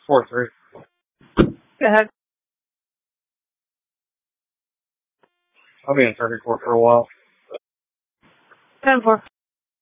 4-3. Go ahead. I'll be in 34 for a while. 10-4.